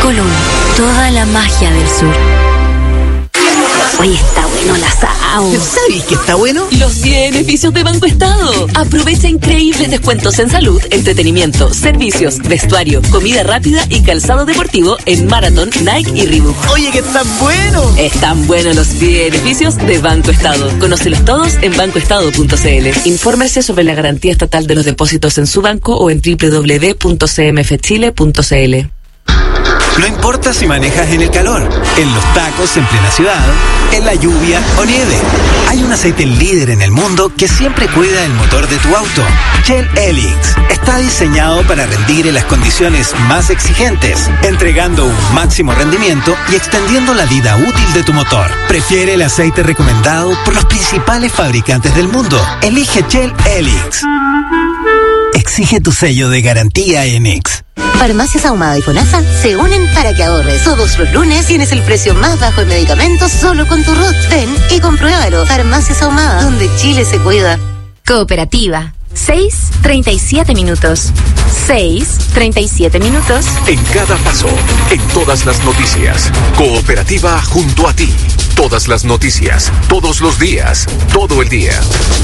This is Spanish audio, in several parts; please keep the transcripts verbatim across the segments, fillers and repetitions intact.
Colón, toda la magia del sur. Hoy está bueno el asado. ¿Sabes que está bueno? Los beneficios de Banco Estado. Aprovecha increíbles descuentos en salud, entretenimiento, servicios, vestuario, comida rápida y calzado deportivo en Marathon, Nike y Reebok. Oye, que están buenos. Están buenos los beneficios de Banco Estado. Conócelos todos en banco estado punto c l. Infórmese sobre la garantía estatal de los depósitos en su banco o en doble u doble u doble u punto c m f chile punto c l. No importa si manejas en el calor, en los tacos en plena ciudad, en la lluvia o nieve. Hay un aceite líder en el mundo que siempre cuida el motor de tu auto. Shell Helix está diseñado para rendir en las condiciones más exigentes, entregando un máximo rendimiento y extendiendo la vida útil de tu motor. Prefiere el aceite recomendado por los principales fabricantes del mundo. Elige Shell Helix. Exige tu sello de garantía en X. Farmacias Ahumada y FONASA se unen para que ahorres. Todos los lunes tienes el precio más bajo en medicamentos solo con tu R U T. Ven y compruébalo. Farmacias Ahumada, donde Chile se cuida. Cooperativa. seis, treinta y siete minutos. seis, treinta y siete minutos. En cada paso, en todas las noticias. Cooperativa junto a ti. Todas las noticias, todos los días, todo el día.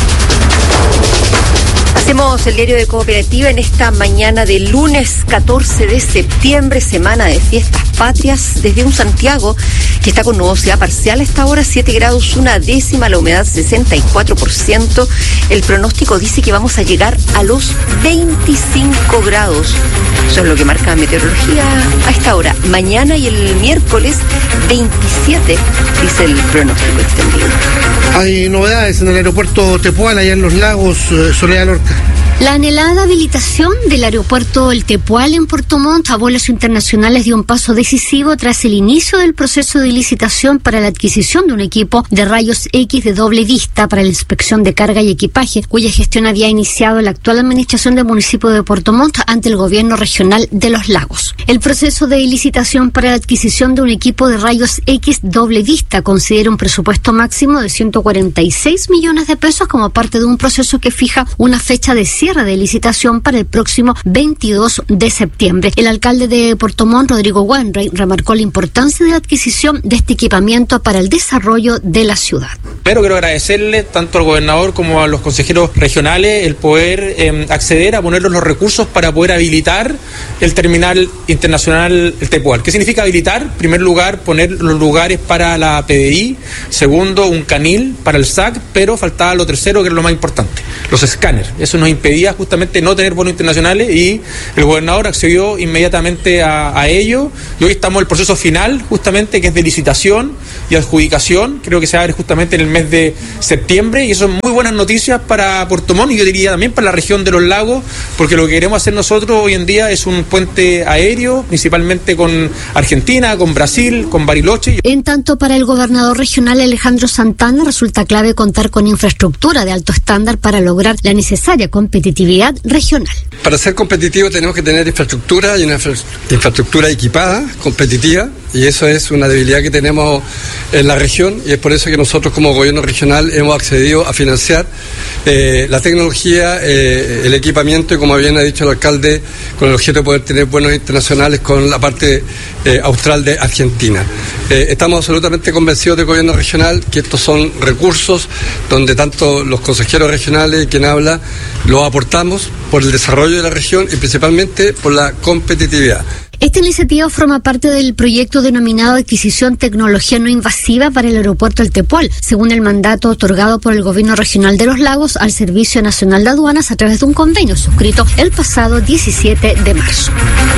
Hacemos el diario de Cooperativa en esta mañana de lunes catorce de septiembre, semana de fiestas patrias, desde un Santiago que está con nubosidad parcial a esta hora, siete grados, una décima, la humedad sesenta y cuatro por ciento. El pronóstico dice que vamos a llegar a los veinticinco grados. Eso es lo que marca meteorología a esta hora. Mañana y el miércoles veintisiete, dice el pronóstico extendido. Hay novedades en el aeropuerto Tepual, allá en Los Lagos, eh, Soledad Lorca. La anhelada habilitación del aeropuerto El Tepual en Puerto Montt a vuelos internacionales dio un paso decisivo tras el inicio del proceso de licitación para la adquisición de un equipo de rayos X de doble vista para la inspección de carga y equipaje, cuya gestión había iniciado la actual administración del municipio de Puerto Montt ante el gobierno regional de Los Lagos. El proceso de licitación para la adquisición de un equipo de rayos X doble vista considera un presupuesto máximo de ciento cuarenta y seis millones de pesos como parte de un proceso que fija una fecha de cierre de licitación para el próximo veintidós de septiembre. El alcalde de Puerto Montt, Rodrigo Wainwright, remarcó la importancia de la adquisición de este equipamiento para el desarrollo de la ciudad. Pero quiero agradecerle tanto al gobernador como a los consejeros regionales el poder eh, acceder a ponerlos los recursos para poder habilitar el terminal internacional El Tepual. ¿Qué significa habilitar? En primer lugar, poner los lugares para la P D I. Segundo, un canil para el S A C, pero faltaba lo tercero, que es lo más importante, los escáneres. Eso nos impedía justamente no tener vuelos internacionales y el gobernador accedió inmediatamente a, a ello, y hoy estamos en el proceso final justamente, que es de licitación y adjudicación. Creo que se abre justamente en el mes de septiembre y eso es muy buenas noticias para Puerto Montt y yo diría también para la región de Los Lagos, porque lo que queremos hacer nosotros hoy en día es un puente aéreo, principalmente con Argentina, con Brasil, con Bariloche. En tanto, para el gobernador regional Alejandro Santana resulta clave contar con infraestructura de alto estándar para lograr la necesaria competitividad regional. Para ser competitivo tenemos que tener infraestructura y una infraestructura equipada, competitiva, y eso es una debilidad que tenemos en la región y es por eso que nosotros como gobierno regional hemos accedido a financiar eh, la tecnología, eh, el equipamiento y, como bien ha dicho el alcalde, con el objeto de poder tener vuelos internacionales con la parte eh, austral de Argentina. Eh, estamos absolutamente convencidos del gobierno regional que estos son recursos donde tanto los consejeros regionales, quien habla, lo aportamos por el desarrollo de la región y principalmente por la competitividad. Esta iniciativa forma parte del proyecto denominado Adquisición Tecnología No Invasiva para el Aeropuerto El Tepual, según el mandato otorgado por el Gobierno Regional de Los Lagos al Servicio Nacional de Aduanas a través de un convenio suscrito el pasado diecisiete de marzo.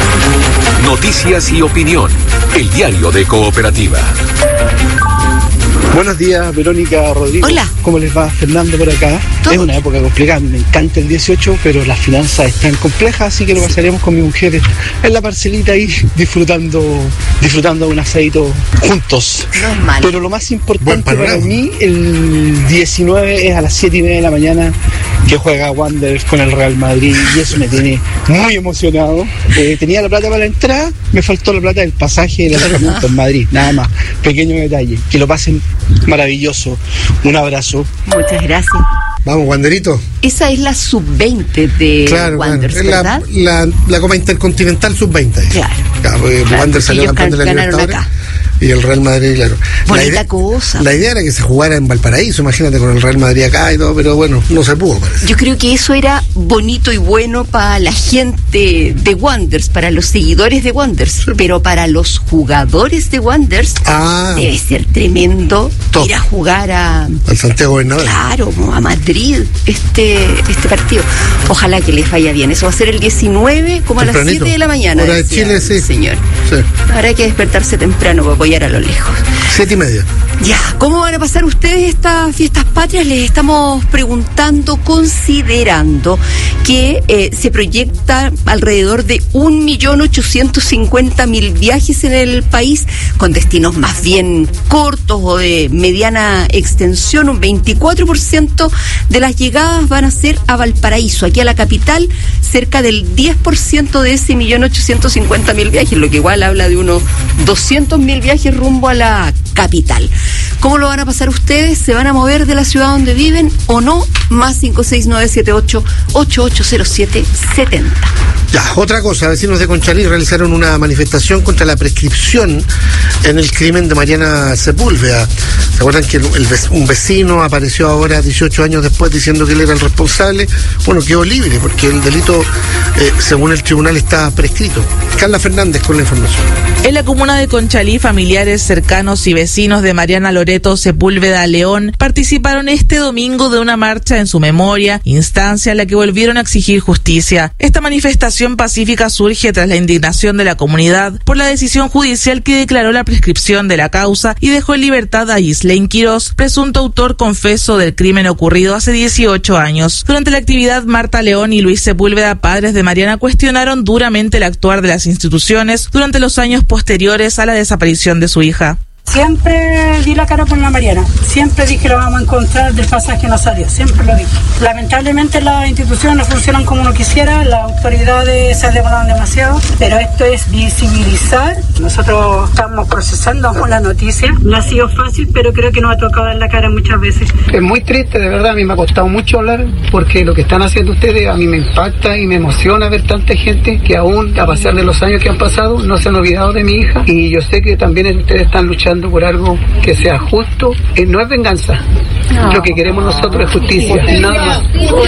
Noticias y opinión. El diario de Cooperativa. Buenos días, Verónica, Rodrigo. Hola. ¿Cómo les va? Fernando por acá. ¿Todo? Es una época complicada, me encanta el dieciocho, pero las finanzas están complejas, así que lo pasaremos con mi mujer en la parcelita ahí, disfrutando disfrutando de un asadito juntos. No es malo. Pero lo más importante para mí, el diecinueve es a las siete y media de la mañana, que juega Wanderers con el Real Madrid, y eso me tiene muy emocionado. Eh, tenía la plata para la entrada, me faltó la plata del pasaje y el alojamiento en Madrid, nada más. Pequeño detalle. Que lo pasen maravilloso. Un abrazo. Muchas gracias. Vamos, Wanderito. Esa es la sub veinte de claro, Wanderers, claro. ¿verdad? La, la, la Copa Intercontinental sub veinte. Claro. Claro, porque claro, Wander salió campeón de la Libertadores. Acá. Y el Real Madrid, claro. Bonita la idea, cosa. La idea era que se jugara en Valparaíso, imagínate, con el Real Madrid acá y todo, pero bueno, no se pudo, parece. Yo creo que eso era bonito y bueno para la gente de Wanderers, para los seguidores de Wanderers, sí. Pero para los jugadores de Wanderers ah, debe ser tremendo top. Ir a jugar a... al Santiago Bernabéu. Claro, a Madrid, este, este partido. Ojalá que les vaya bien. Eso va a ser el diecinueve, como tempranito. A las siete de la mañana. Hora de Chile, sí. Señor. Sí. Habrá que despertarse temprano para apoyar a lo lejos. Siete y media. Ya, ¿cómo van a pasar ustedes estas fiestas patrias? Les estamos preguntando, considerando que eh, se proyecta alrededor de un millón ochocientos cincuenta mil viajes en el país, con destinos más bien cortos o de mediana extensión. Un veinticuatro por ciento de las llegadas van a ser a Valparaíso, aquí a la capital, cerca del diez por ciento de ese millón ochocientos cincuenta mil viajes, lo que igual habla de unos doscientos mil viajes rumbo a la capital. ¿Cómo lo van a pasar ustedes? ¿Se van a mover de la ciudad donde viven o no? Más cinco seis nueve siete ocho ocho ocho cero siete siete cero. Ya, otra cosa, vecinos de Conchalí realizaron una manifestación contra la prescripción en el crimen de Mariana Sepúlveda. ¿Se acuerdan que el, el, un vecino apareció ahora dieciocho años después diciendo que él era el responsable? Bueno, quedó libre porque el delito, eh, según el tribunal, está prescrito. Carla Fernández con la información. En la comuna de Conchalí, familiares cercanos y vecinos de Mariana Loreto Sepúlveda León participaron este domingo de una marcha en su memoria, instancia en la que volvieron a exigir justicia. Esta manifestación pacífica surge tras la indignación de la comunidad por la decisión judicial que declaró la prescripción de la causa y dejó en libertad a Ghislaine Quirós, presunto autor confeso del crimen ocurrido hace dieciocho años. Durante la actividad, Marta León y Luis Sepúlveda, padres de Mariana, cuestionaron duramente el actuar de las instituciones durante los años posteriores a la desaparición de su hija. Siempre di la cara por la Mariana, siempre dije que lo vamos a encontrar, del pasaje no salió, siempre lo dije. Lamentablemente las instituciones no funcionan como uno quisiera, las autoridades se demoran demasiado, pero esto es visibilizar. Nosotros estamos procesando la noticia, no ha sido fácil, pero creo que nos ha tocado dar la cara muchas veces. Es muy triste, de verdad, a mí me ha costado mucho hablar, porque lo que están haciendo ustedes a mí me impacta y me emociona ver tanta gente que aún, a pesar de los años que han pasado, no se han olvidado de mi hija, y yo sé que también ustedes están luchando por algo que sea justo, eh, no es venganza. No. Lo que queremos nosotros es justicia, nada más.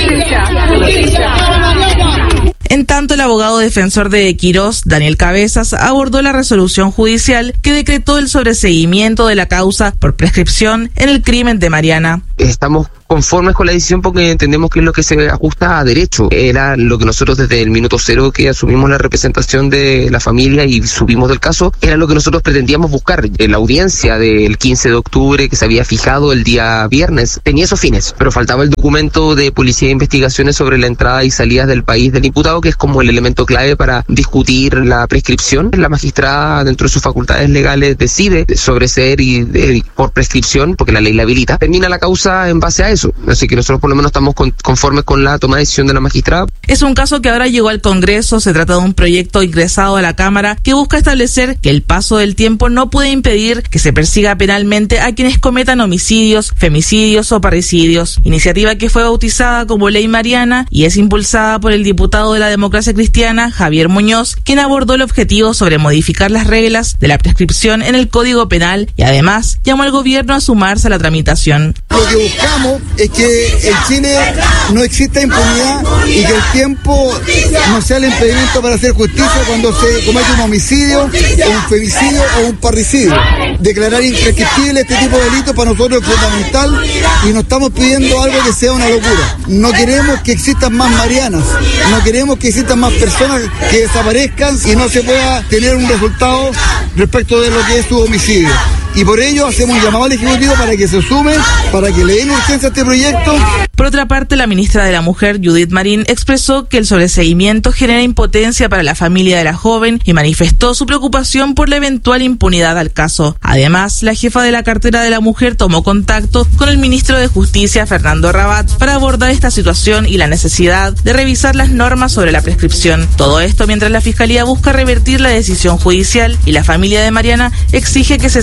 En tanto, el abogado defensor de Quirós, Daniel Cabezas, abordó la resolución judicial que decretó el sobreseguimiento de la causa por prescripción en el crimen de Mariana. Estamos conformes con la decisión porque entendemos que es lo que se ajusta a derecho. Era lo que nosotros desde el minuto cero que asumimos la representación de la familia y subimos del caso, era lo que nosotros pretendíamos buscar. La audiencia del quince de octubre que se había fijado el día viernes tenía esos fines, pero faltaba el documento de policía de investigaciones sobre la entrada y salida del país del imputado, que es como el elemento clave para discutir la prescripción. La magistrada, dentro de sus facultades legales, decide sobreseer y de, por prescripción, porque la ley la habilita, termina la causa en base a eso. Así que nosotros por lo menos estamos con, conformes con la toma de decisión de la magistrada. Es un caso que ahora llegó al Congreso. Se trata de un proyecto ingresado a la Cámara que busca establecer que el paso del tiempo no puede impedir que se persiga penalmente a quienes cometan homicidios, femicidios o parricidios. Iniciativa que fue bautizada como Ley Mariana y es impulsada por el diputado de la Democracia Cristiana, Javier Muñoz, quien abordó el objetivo sobre modificar las reglas de la prescripción en el Código Penal y además llamó al gobierno a sumarse a la tramitación. Lo que buscamos es que en Chile no exista impunidad y que el tiempo no sea el impedimento para hacer justicia cuando se comete un homicidio, o un femicidio o un parricidio. Declarar imprescriptible este tipo de delitos para nosotros es fundamental y no estamos pidiendo algo que sea una locura. No queremos que existan más Marianas, no queremos que existan más personas que desaparezcan y no se pueda tener un resultado respecto de lo que es su homicidio. Y por ello hacemos un llamado al Ejecutivo para que se sume, para que le den urgencia a este proyecto. Por otra parte, la ministra de la Mujer, Judith Marín, expresó que el sobreseguimiento genera impotencia para la familia de la joven y manifestó su preocupación por la eventual impunidad al caso. Además, la jefa de la cartera de la Mujer tomó contacto con el ministro de Justicia, Fernando Rabat, para abordar esta situación y la necesidad de revisar las normas sobre la prescripción. Todo esto mientras la Fiscalía busca revertir la decisión judicial y la familia de Mariana exige que se siga investigando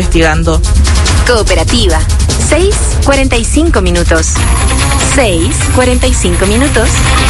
investigando. Cooperativa, seis cuarenta y cinco minutos. seis cuarenta y cinco minutos.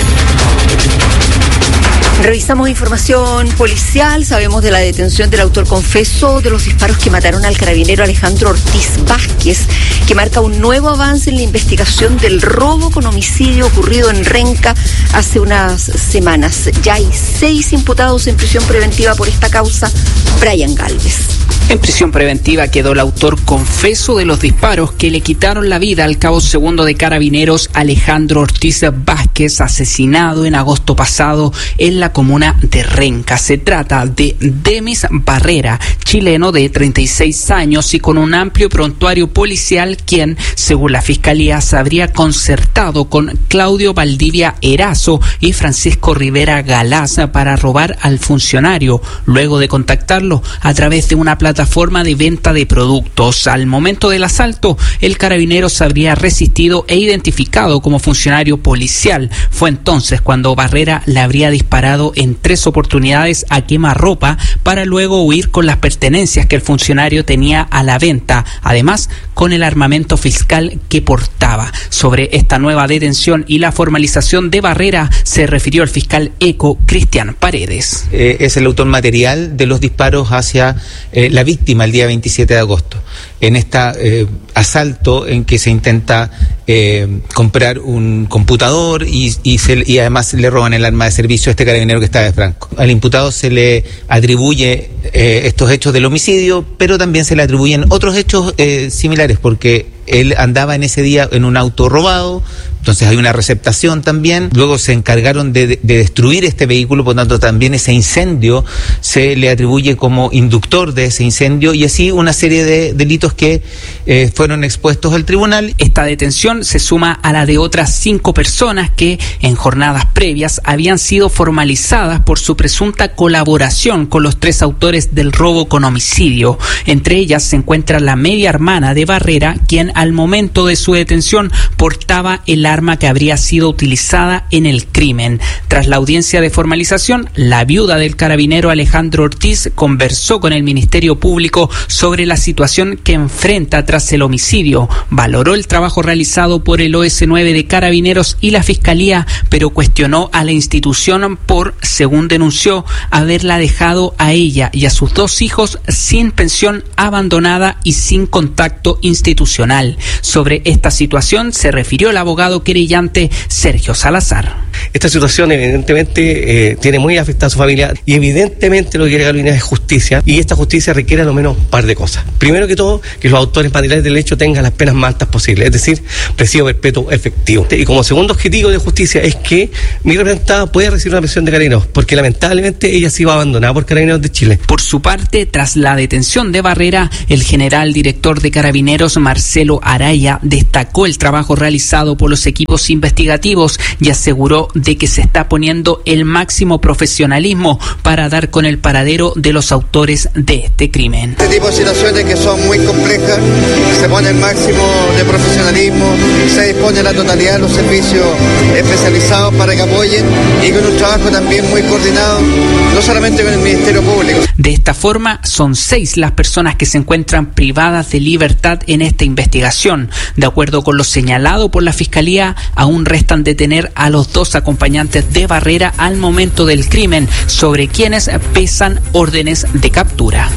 Revisamos información policial, sabemos de la detención del autor confeso de los disparos que mataron al carabinero Alejandro Ortiz Vázquez, que marca un nuevo avance en la investigación del robo con homicidio ocurrido en Renca hace unas semanas. Ya hay seis imputados en prisión preventiva por esta causa. Brian Galvez. En prisión preventiva quedó el autor confeso de los disparos que le quitaron la vida al cabo segundo de Carabineros Alejandro Ortiz Vázquez, asesinado en agosto pasado en la comuna de Renca. Se trata de Demis Barrera, chileno de treinta y seis años y con un amplio prontuario policial, quien, según la Fiscalía, se habría concertado con Claudio Valdivia Erazo y Francisco Rivera Galaza para robar al funcionario, luego de contactarlo a través de una plataforma plataforma de venta de productos. Al momento del asalto, el carabinero se habría resistido e identificado como funcionario policial. Fue entonces cuando Barrera le habría disparado en tres oportunidades a quemarropa para luego huir con las pertenencias que el funcionario tenía a la venta, además con el armamento fiscal que portaba. Sobre esta nueva detención y la formalización de Barrera se refirió el fiscal ECO, Cristian Paredes. Eh, es el autor material de los disparos hacia eh, la víctima el día veintisiete de agosto, en este eh, asalto en que se intenta eh, comprar un computador y, y, se, y además le roban el arma de servicio a este carabinero que está de Franco. Al imputado se le atribuye eh, estos hechos del homicidio, pero también se le atribuyen otros hechos eh, similares, porque él andaba en ese día en un auto robado, entonces hay una receptación también. Luego se encargaron de, de destruir este vehículo, por tanto también ese incendio se le atribuye como inductor de ese incendio, y así una serie de delitos que eh, fueron expuestos al tribunal. Esta detención se suma a la de otras cinco personas que en jornadas previas habían sido formalizadas por su presunta colaboración con los tres autores del robo con homicidio. Entre ellas se encuentra la media hermana de Barrera, quien al momento de su detención portaba el arma que habría sido utilizada en el crimen. Tras la audiencia de formalización, la viuda del carabinero Alejandro Ortiz conversó con el Ministerio Público sobre la situación que enfrenta tras el homicidio. Valoró el trabajo realizado por el O S nueve de Carabineros y la Fiscalía, pero cuestionó a la institución por, según denunció, haberla dejado a ella y a sus dos hijos sin pensión, abandonada y sin contacto institucional. Sobre esta situación se refirió el abogado querellante Sergio Salazar. Esta situación evidentemente eh, tiene muy afectada a su familia y evidentemente lo que quiere Carolina es justicia, y esta justicia requiere al lo menos un par de cosas. Primero que todo, que los autores materiales del hecho tengan las penas más altas posibles, es decir, presidio perpetuo efectivo. Y como segundo objetivo de justicia es que mi representada pueda recibir una pensión de Carabineros, porque lamentablemente ella se iba abandonada por Carabineros de Chile. Por su parte, tras la detención de Barrera, el general director de Carabineros, Marcelo Araya, destacó el trabajo realizado por los equipos investigativos y aseguró de que se está poniendo el máximo profesionalismo para dar con el paradero de los autores de este crimen. Este tipo de situaciones que son muy complejas, se pone el máximo de profesionalismo, se dispone la totalidad de los servicios especializados para que apoyen, y con un trabajo también muy coordinado, no solamente con el Ministerio Público. De esta forma, son seis las personas que se encuentran privadas de libertad en esta investigación. De acuerdo con lo señalado por la Fiscalía, aún restan detener a los dos acompañantes de Barrera al momento del crimen, sobre quienes pesan órdenes de captura.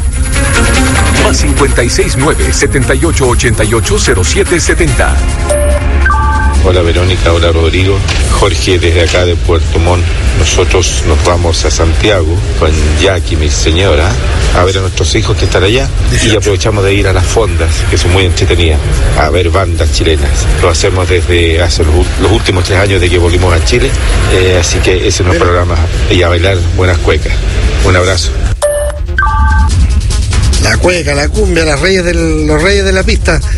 Más cincuenta y seis nueve, setenta y ocho ochenta y ocho, cero siete setenta. Hola Verónica, hola Rodrigo, Jorge desde acá de Puerto Montt. Nosotros nos vamos a Santiago con Jackie, mi señora, a ver a nuestros hijos que están allá, y aprovechamos de ir a las fondas, que son muy entretenidas, a ver bandas chilenas. Lo hacemos desde hace los, los últimos tres años de que volvimos a Chile, eh, así que ese es nuestro programa, y a bailar buenas cuecas. Un abrazo. La cueca, la cumbia, las reyes del, los reyes de la pista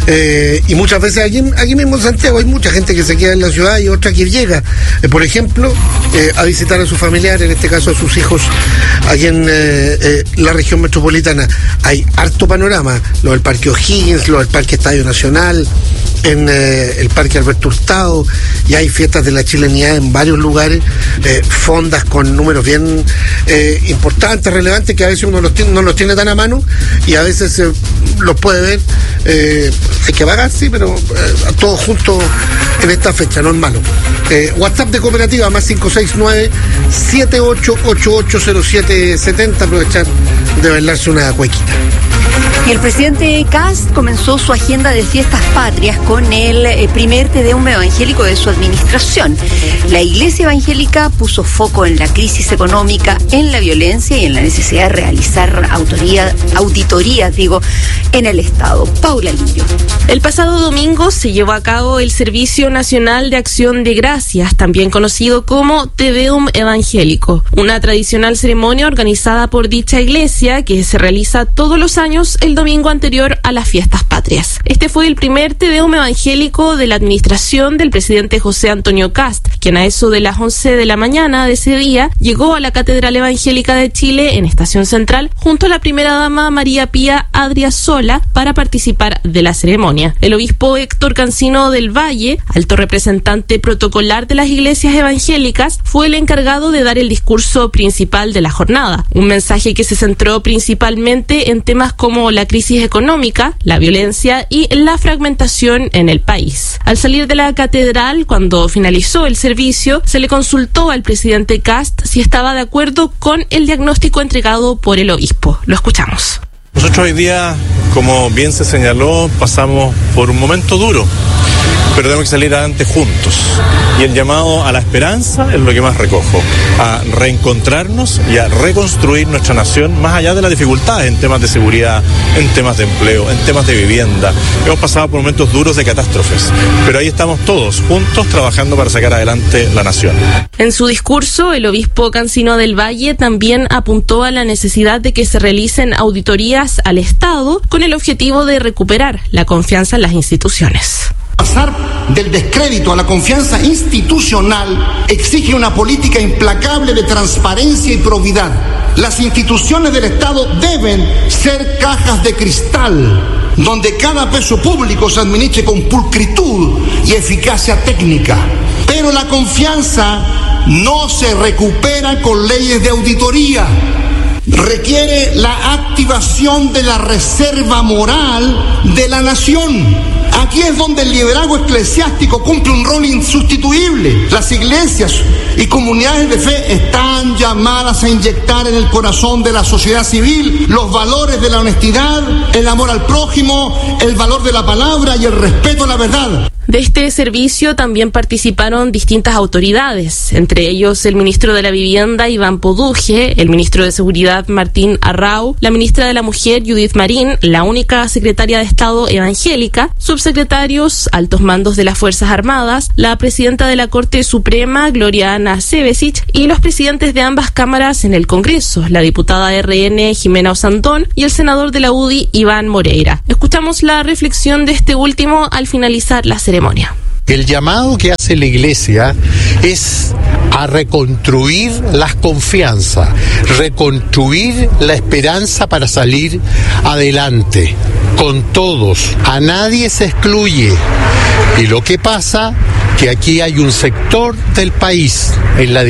Eh, y muchas veces aquí, aquí mismo en Santiago hay mucha gente que se queda en la ciudad y otra que llega, eh, por ejemplo, eh, a visitar a sus familiares, en este caso a sus hijos, aquí en eh, eh, la región metropolitana. Hay harto panorama, lo del Parque O'Higgins, lo del Parque Estadio Nacional, en eh, el Parque Alberto Hurtado, y hay fiestas de la chilenidad en varios lugares, eh, fondas con números bien eh, importantes, relevantes, que a veces uno los tiene, no los tiene tan a mano y a veces eh, los puede ver. Eh, hay que pagar, sí, pero eh, todos juntos en esta fecha, no es malo. Eh, WhatsApp de Cooperativa más cinco seis nueve, siete ocho ocho ocho cero siete siete cero, aprovechar de bailarse una cuequita. Y el presidente Kast comenzó su agenda de fiestas patrias con el eh, primer Te Deum evangélico de su administración. La Iglesia Evangélica puso foco en la crisis económica, en la violencia y en la necesidad de realizar autoría, auditorías, digo, en el Estado. Paula Lillo. El pasado domingo se llevó a cabo el Servicio Nacional de Acción de Gracias, también conocido como Te Deum evangélico, una tradicional ceremonia organizada por dicha iglesia que se realiza todos los años el domingo anterior a las fiestas patrias. Este fue el primer Te Deum evangélico de la administración del presidente José Antonio Kast, quien a eso de las once de la mañana de ese día llegó a la Catedral Evangélica de Chile en Estación Central junto a la primera dama María Pía Adriasola para participar de la ceremonia. El obispo Héctor Cancino del Valle, alto representante protocolar de las iglesias evangélicas, fue el encargado de dar el discurso principal de la jornada, un mensaje que se centró principalmente en temas como la crisis económica, la violencia y la fragmentación en el país. Al salir de la catedral, cuando finalizó el servicio, se le consultó al presidente Kast si estaba de acuerdo con el diagnóstico entregado por el obispo. Lo escuchamos. Nosotros hoy día, como bien se señaló, pasamos por un momento duro, pero tenemos que salir adelante juntos. Y el llamado a la esperanza es lo que más recojo, a reencontrarnos y a reconstruir nuestra nación más allá de las dificultades en temas de seguridad, en temas de empleo, en temas de vivienda. Hemos pasado por momentos duros de catástrofes, pero ahí estamos todos juntos trabajando para sacar adelante la nación. En su discurso, el obispo Cancino del Valle también apuntó a la necesidad de que se realicen auditorías al Estado con el objetivo de recuperar la confianza en las instituciones. Pasar del descrédito a la confianza institucional exige una política implacable de transparencia y probidad. Las instituciones del Estado deben ser cajas de cristal, donde cada peso público se administre con pulcritud y eficacia técnica. Pero la confianza no se recupera con leyes de auditoría. Requiere la activación de la reserva moral de la nación. Aquí es donde el liderazgo eclesiástico cumple un rol insustituible. Las iglesias y comunidades de fe están llamadas a inyectar en el corazón de la sociedad civil los valores de la honestidad, el amor al prójimo, el valor de la palabra y el respeto a la verdad. De este servicio también participaron distintas autoridades, entre ellos el ministro de la Vivienda, Iván Poduje, el ministro de Seguridad, Martín Arrau, la ministra de la Mujer, Judith Marín, la única secretaria de Estado evangélica, subsecretarios, altos mandos de las Fuerzas Armadas, la presidenta de la Corte Suprema, Gloria Ana Cebesic, y los presidentes de ambas cámaras en el Congreso, la diputada R N, Jimena Osandón, y el senador de la U D I, Iván Moreira. Escuchamos la reflexión de este último al finalizar la ceremonia. El llamado que hace la Iglesia es a reconstruir las confianzas, reconstruir la esperanza para salir adelante con todos. A nadie se excluye. Y lo que pasa que aquí hay un sector del país en la